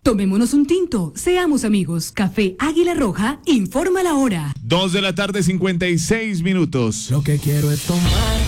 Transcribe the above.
Tomémonos un tinto, seamos amigos. Café Águila Roja, informa la hora. 2 de la tarde, 56 minutos. Lo que quiero es tomar